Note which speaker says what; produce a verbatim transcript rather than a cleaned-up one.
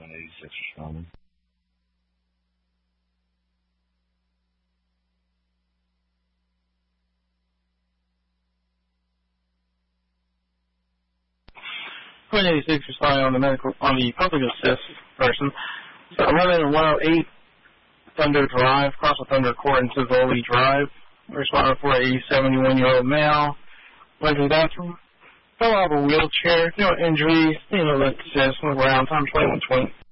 Speaker 1: one eighty-six responding.
Speaker 2: one eighty-six responding on the medical, on the public assist person. So I'm running a one oh eight Thunder Drive, across the Thunder Court in Tivoli Drive. Responding for a seventy-one-year-old male. Went to the bathroom. Fell out of a wheelchair. No injuries. You know, let's just look around. Time twenty-one twenty.